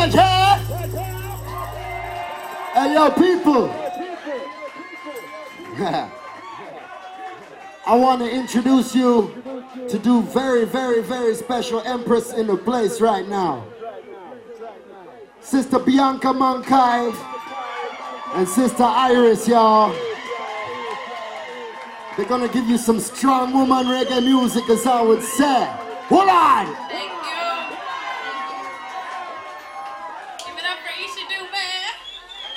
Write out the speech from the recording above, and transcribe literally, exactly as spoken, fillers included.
Check it! Hey, yo, people! I want to introduce you to do very, very, very special Empress in the place right now. Sister Bianca Mankai and Sister Iris, y'all. They're gonna give you some strong woman reggae music, as I would say. Hold on!